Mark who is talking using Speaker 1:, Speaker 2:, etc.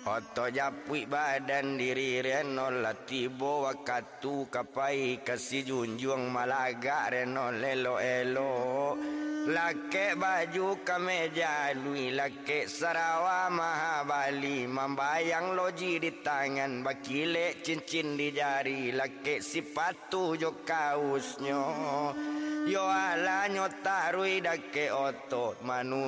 Speaker 1: Oto japui badan diri reno latibo wakatu kapai kasih junjung malaga reno lelo elo lake baju kameja lui lake sarawa mahabali membayang loji di tangan bakile cincin di jari lake sepatu jo kausnyo yo ala nyotarui dake otot manu